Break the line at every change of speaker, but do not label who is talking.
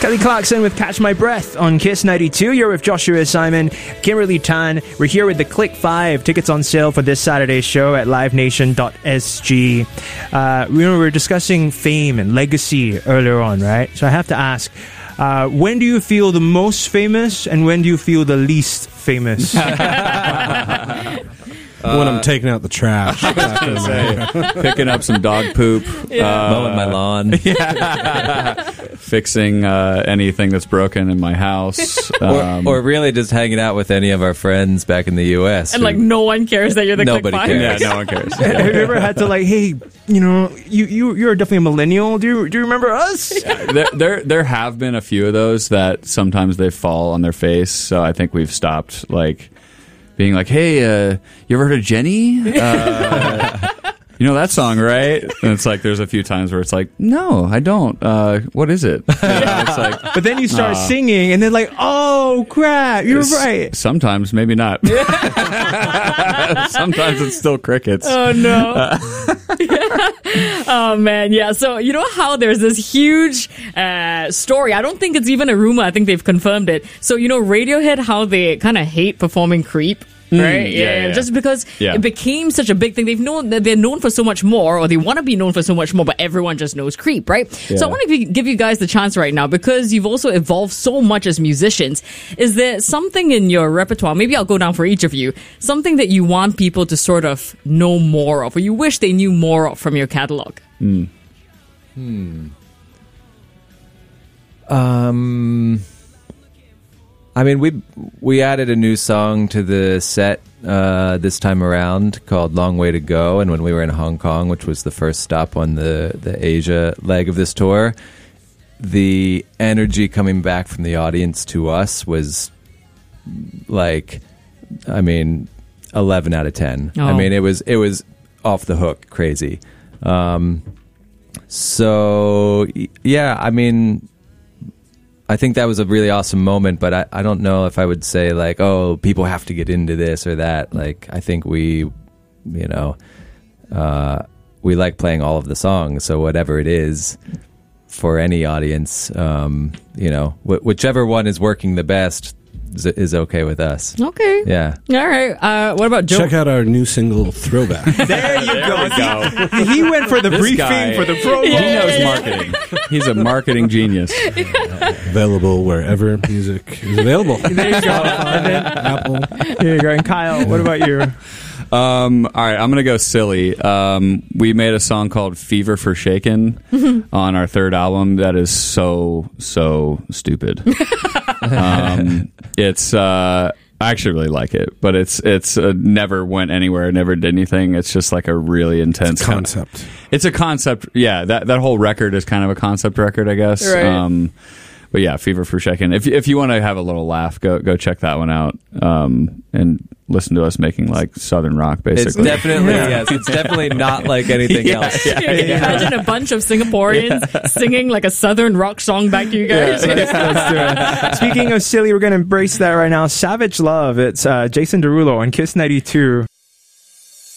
Kelly Clarkson with Catch My Breath on Kiss 92. You're with Joshua Simon, Kimberly Tan. We're here with the Click 5. Tickets on sale for this Saturday's show at livenation.sg. We were discussing fame and legacy earlier on, right? So I have to ask, when do you feel the most famous and when do you feel the least famous?
When I'm taking out the trash.
Picking up some dog poop.
Mowing my lawn.
Fixing anything that's broken in my house.
Or really just hanging out with any of our friends back in the U.S.
And no one cares that you're the
Nobody
Click 5.
cares.
Yeah, no one cares.
Have you ever had to hey, you're definitely a millennial. Do you remember us?
There have been a few of those that sometimes they fall on their face. So I think we've stopped being hey, you ever heard of Jenny? You know that song, right? And it's there's a few times where it's no, I don't. What is it? It's
but then you start singing, and they're oh crap, you're right.
Sometimes, maybe not. Sometimes it's still crickets.
Oh no. Oh man, yeah. So you know how there's this huge story. I don't think it's even a rumor. I think they've confirmed it. So Radiohead, how they kind of hate performing Creep. Right?
Yeah.
Just because it became such a big thing. They're known for so much more, or they want to be known for so much more, but everyone just knows Creep, right? Yeah. So I want to give you guys the chance right now, because you've also evolved so much as musicians. Is there something in your repertoire, maybe I'll go down for each of you, something that you want people to sort of know more of, or you wish they knew more of from your catalog?
I mean, we added a new song to the set this time around called Long Way to Go, and when we were in Hong Kong, which was the first stop on the Asia leg of this tour, the energy coming back from the audience to us was 11 out of 10.
Oh.
I mean, it was off the hook crazy. So yeah, I mean, I think that was a really awesome moment, but I don't know if I would say people have to get into this or that. I think we like playing all of the songs. So whatever it is for any audience, whichever one is working the best is okay with us.
Okay.
Yeah.
All right. What about Joe?
Check out our new single, Throwback.
There you go. He went for the briefing for the promo.
He knows marketing. He's a marketing genius.
Available wherever music is available.
There you go. And then,
Apple.
here you go. And Kyle, what about you?
All right, I'm gonna go silly. We made a song called "Fever for Shaken" on our third album. That is so stupid. It's I actually really like it, but it's never went anywhere, never did anything. It's just a really intense
concept.
It's a concept. Yeah, that whole record is kind of a concept record, I guess.
Right.
But yeah, Fever for Shaken. If you want to have a little laugh, go check that one out. And listen to us making southern rock, basically.
It's definitely it's definitely not like anything else.
Can you imagine a bunch of Singaporeans singing a southern rock song back to you guys?
Let's do it. Speaking of silly, we're going to embrace that right now. Savage Love. It's Jason Derulo on Kiss 92.